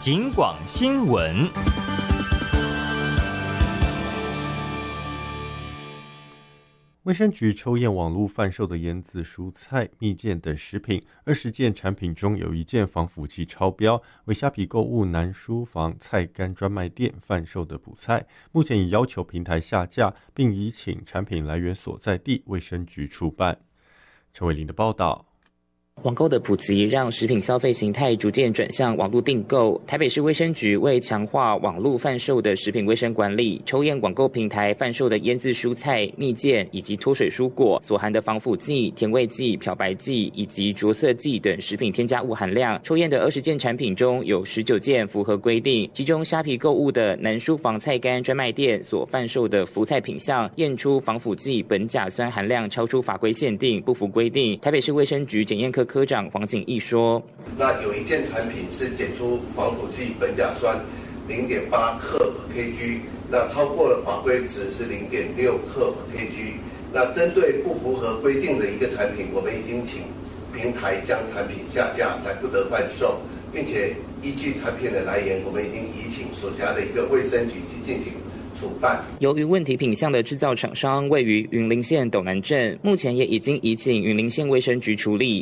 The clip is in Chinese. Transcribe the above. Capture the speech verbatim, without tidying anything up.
警广新闻。 卫生局抽验网络贩售的腌制蔬菜、蜜饯等食品，二十件产品中有一件防腐剂超标，为虾皮购物南书房菜干专卖店贩售的补菜，目前已要求平台下架，并已请产品来源所在地卫生局处办。陈伟林的报道。 网购的普及让食品消费形态逐渐转向网络订购。台北市卫生局为强化网络贩售的食品卫生管理，抽验网购平台贩售的腌制蔬菜、蜜饯以及脱水蔬果所含的防腐剂、甜味剂、漂白剂以及着色剂等食品添加物含量。抽验的二十件产品中有十九件符合规定，其中虾皮购物的南书房菜干专卖店所贩售的福菜品项验出防腐剂苯甲酸含量超出法规限定，不符规定。台北市卫生局检验科科长黄景义说：“ 那有一件产品是检出防腐剂苯甲酸零点八克 kg， 那超过了法规值是零点六克 kg。那针对不符合规定的一个产品，我们已经请平台将产品下架，来不得贩售，并且依据产品的来源，我们已经移请所辖的一个卫生局去进行处办。 由于问题品项的制造厂商位于云林县斗南镇，目前也已经移请云林县卫生局处理。